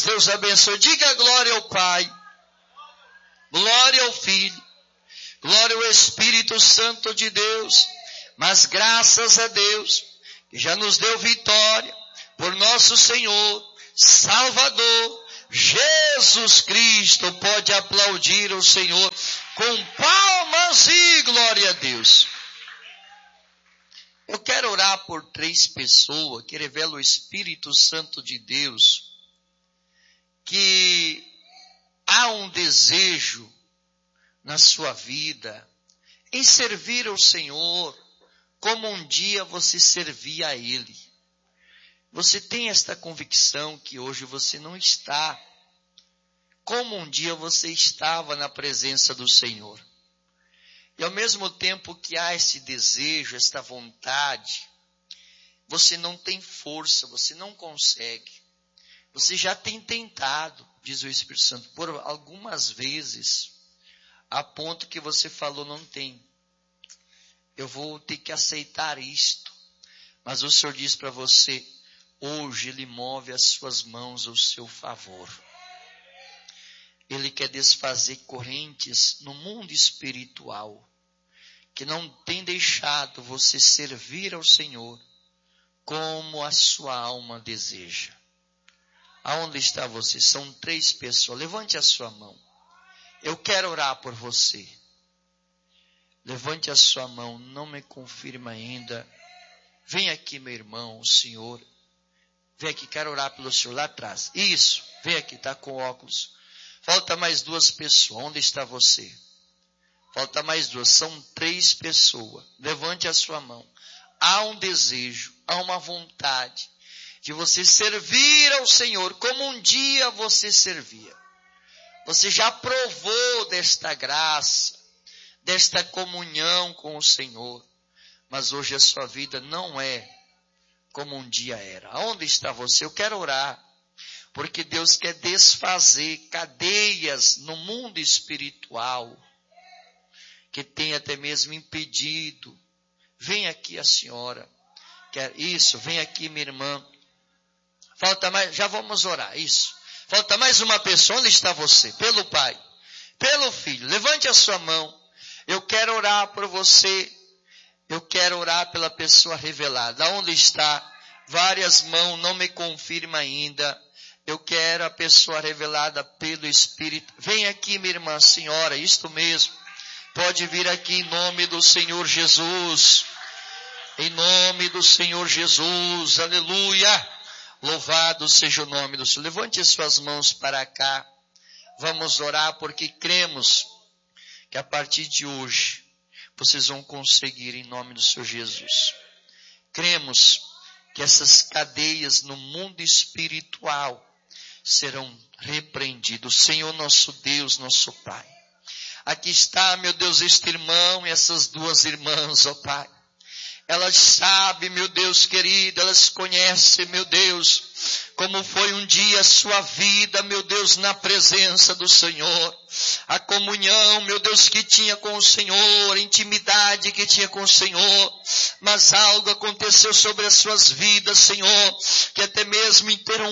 Deus. Deus abençoe. Diga glória ao Pai, glória ao Filho, glória ao Espírito Santo de Deus. Mas graças a Deus, que já nos deu vitória por nosso Senhor, Salvador, Jesus Cristo. Pode aplaudir o Senhor com palmas e glória a Deus. Eu quero orar por 3 pessoas que revelam o Espírito Santo de Deus, que há um desejo na sua vida em servir ao Senhor como um dia você servia a Ele. Você tem esta convicção que hoje você não está como um dia você estava na presença do Senhor. E ao mesmo tempo que há esse desejo, esta vontade, você não tem força, você não consegue. Você já tem tentado, diz o Espírito Santo, por algumas vezes, a ponto que você falou, não tem. Eu vou ter que aceitar isto. Mas o Senhor diz para você, hoje Ele move as suas mãos ao seu favor. Ele quer desfazer correntes no mundo espiritual, que não tem deixado você servir ao Senhor como a sua alma deseja. Aonde está você? São 3 pessoas. Levante a sua mão. Eu quero orar por você. Levante a sua mão. Não me confirma ainda. Vem aqui, meu irmão, o senhor. Vem aqui, quero orar pelo senhor lá atrás. Isso. Vem aqui, está com óculos. Falta mais 2 pessoas. Onde está você? Falta mais 2. São 3 pessoas. Levante a sua mão. Há um desejo, há uma vontade de você servir ao Senhor como um dia você servia. Você já provou desta graça, desta comunhão com o Senhor. Mas hoje a sua vida não é como um dia era. Aonde está você? Eu quero orar. Porque Deus quer desfazer cadeias no mundo espiritual, que tem até mesmo impedido. Vem aqui a senhora. Isso, vem aqui minha irmã. Falta mais, já vamos orar, isso. Falta mais uma pessoa, onde está você? Pelo Pai, pelo Filho. Levante a sua mão. Eu quero orar por você. Eu quero orar pela pessoa revelada. Onde está? Várias mãos, não me confirma ainda. Eu quero a pessoa revelada pelo Espírito. Vem aqui, minha irmã, senhora, isto mesmo. Pode vir aqui em nome do Senhor Jesus. Em nome do Senhor Jesus. Aleluia. Louvado seja o nome do Senhor. Levante suas mãos para cá. Vamos orar porque cremos que a partir de hoje vocês vão conseguir em nome do Senhor Jesus. Cremos que essas cadeias no mundo espiritual serão repreendidos. Senhor nosso Deus, nosso Pai. Aqui está, meu Deus, este irmão e essas 2 irmãs, ó Pai. Elas sabem, meu Deus querido, elas conhecem, meu Deus, como foi um dia a sua vida, meu Deus, na presença do Senhor. A comunhão, meu Deus, que tinha com o Senhor, a intimidade que tinha com o Senhor. Mas algo aconteceu sobre as suas vidas, Senhor, que até mesmo interrompeu